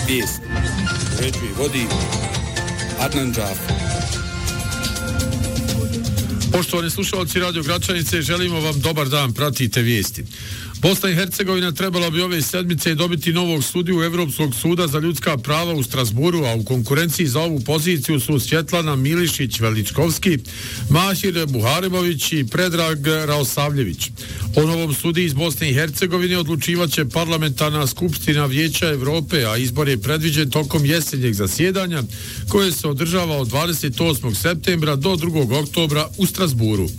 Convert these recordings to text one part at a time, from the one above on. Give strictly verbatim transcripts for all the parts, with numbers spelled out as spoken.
Vijest. Uređuje vodi Adnan Džafer. Poštovani slušalci Radio Gračanice, želimo vam dobar dan, pratite vijesti. Bosna i Hercegovina trebala bi ove sedmice dobiti novog sudiju Evropskog suda za ljudska prava u Strasburu, a u konkurenciji za ovu poziciju su Svjetlana Milišić-Veličkovski, Mahir Buharemović i Predrag Raosavljević. O novom sudiji iz Bosne i Hercegovine odlučivaće parlamentarna skupština Vijeća Evrope, a izbor je predviđen tokom jesenjeg zasjedanja koje se održava od dvadeset osmog septembra do drugog oktobra u Strasburu.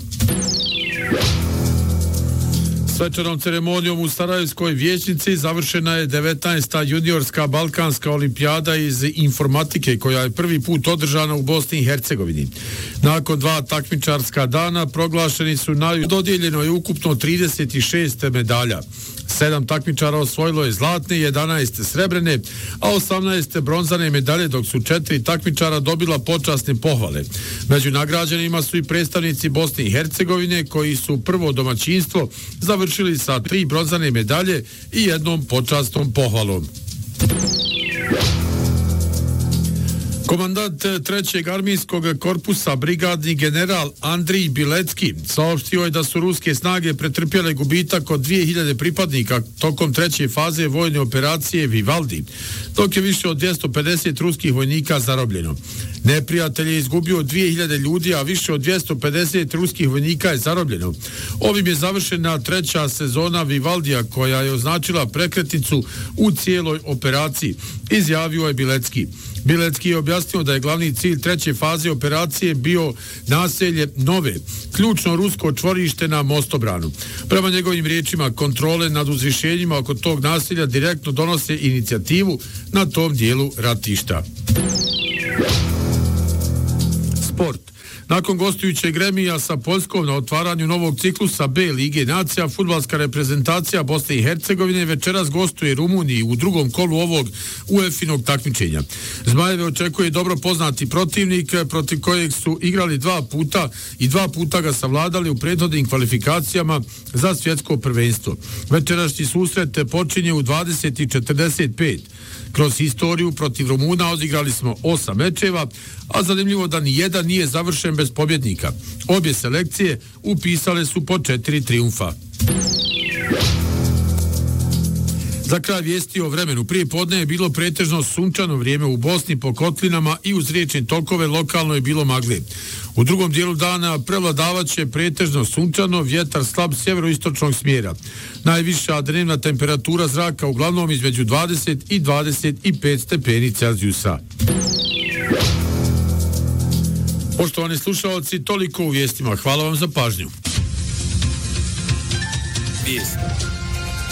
Svečanom ceremonijom u Sarajevskoj vijećnici završena je devetnaesta juniorska balkanska olimpijada iz informatike koja je prvi put održana u Bosni i Hercegovini. Nakon dva takmičarska dana proglašeni su naj... dodijeljeno je ukupno trideset šest medalja. Sedam takmičara osvojilo je zlatne, jedanaest srebrene, a osamnaest bronzane medalje, dok su četiri takmičara dobila počasne pohvale. Među nagrađenima su i predstavnici Bosne i Hercegovine, koji su prvo domaćinstvo završili sa tri bronzane medalje i jednom počasnom pohvalom. Komandant trećeg armijskog korpusa, brigadni general Andrij Bilecki, saopštio je da su ruske snage pretrpjele gubitak od dvije hiljade pripadnika tokom treće faze vojne operacije Vivaldi, dok je više od dvjesto pedeset ruskih vojnika zarobljeno. Neprijatelj je izgubio dvije hiljade ljudi, a više od dvjesto pedeset ruskih vojnika je zarobljeno. Ovim je završena treća sezona Vivaldija, koja je označila prekretnicu u cijeloj operaciji, izjavio je Bilecki. Bilecki je objasnio da je glavni cilj treće faze operacije bio naselje Nove, ključno rusko čvorište na mostobranu. Prema njegovim riječima, kontrole nad uzvišenjima oko tog naselja direktno donose inicijativu na tom dijelu ratišta. Sport. Nakon gostujućeg remija sa Poljskom na otvaranju novog ciklusa B Lige nacija, fudbalska reprezentacija Bosne i Hercegovine večeras gostuje Rumuniji u drugom kolu ovog UEFA-inog takmičenja. Zmajeve očekuje dobro poznati protivnik protiv kojeg su igrali dva puta i dva puta ga savladali u prethodnim kvalifikacijama za svjetsko prvenstvo. Večerašnji susret počinje u dvadeset i četrdeset pet. Kroz historiju protiv Rumuna odigrali smo osam mečeva, a zanimljivo da ni jedan nije završen bez pobjednika. Obje selekcije upisale su po četiri triumfa. Za kraj vijesti o vremenu. Prije podne je bilo pretežno sunčano vrijeme u Bosni po kotlinama i uz riječne tokove lokalno je bilo magle. U drugom dijelu dana prevladavaće pretežno sunčano, vjetar slab sjeveroistočnog smjera. Najviša dnevna temperatura zraka uglavnom između dvadeset i dvadeset pet stepeni Celzijusa. Poštovani slušalci, toliko u vijestima. Hvala vam za pažnju. Vijest.